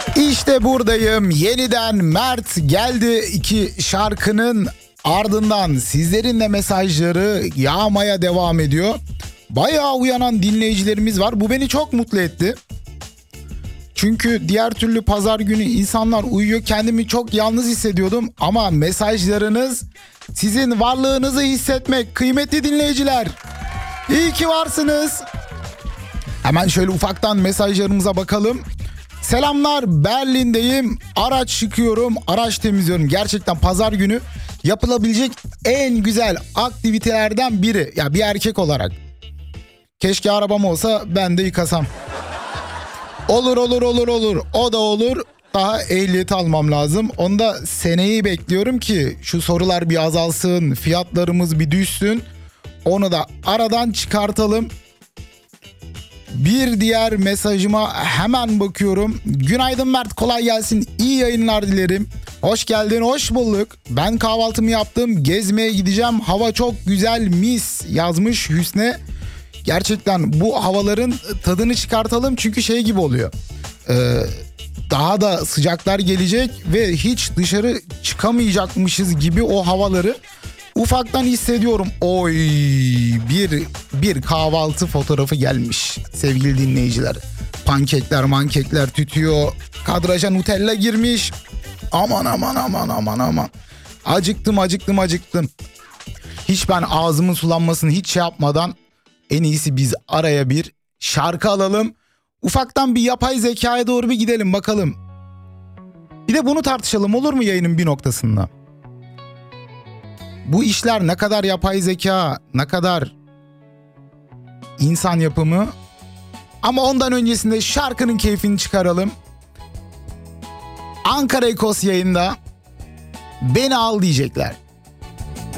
İşte buradayım. Yeniden Mert geldi. 2 şarkının ardından sizlerin de mesajları yağmaya devam ediyor. Bayağı uyanan dinleyicilerimiz var. Bu beni çok mutlu etti. Çünkü diğer türlü pazar günü insanlar uyuyor. Kendimi çok yalnız hissediyordum. Ama mesajlarınız sizin varlığınızı hissetmek. Kıymetli dinleyiciler, İyi ki varsınız. Hemen şöyle ufaktan mesajlarımıza bakalım. Selamlar, Berlin'deyim. Araç yıkıyorum, araç temizliyorum. Gerçekten pazar günü yapılabilecek en güzel aktivitelerden biri. Ya bir erkek olarak. Keşke arabam olsa ben de yıkasam. Olur. O da olur. Daha ehliyeti almam lazım. Onda seneyi bekliyorum ki şu sorular bir azalsın, fiyatlarımız bir düşsün. Onu da aradan çıkartalım. Bir diğer mesajıma hemen bakıyorum. Günaydın Mert, kolay gelsin. İyi yayınlar dilerim. Hoş geldin, hoş bulduk. Ben kahvaltımı yaptım. Gezmeye gideceğim. Hava çok güzel, mis yazmış Hüsne. Gerçekten bu havaların tadını çıkartalım. Çünkü şey gibi oluyor. Daha da sıcaklar gelecek ve hiç dışarı çıkamayacakmışız gibi o havaları ufaktan hissediyorum. Oy, bir kahvaltı fotoğrafı gelmiş sevgili dinleyiciler. Pankekler tütüyor. Kadraja Nutella girmiş. Aman. Acıktım. Hiç ben ağzımın sulanmasını hiç şey yapmadan en iyisi biz araya bir şarkı alalım. Ufaktan bir yapay zekaya doğru bir gidelim bakalım. Bir de bunu tartışalım, olur mu yayının bir noktasında? Bu işler ne kadar yapay zeka, ne kadar insan yapımı? Ama ondan öncesinde şarkının keyfini çıkaralım. Ankara Ekos yayında Beni Al diyecekler.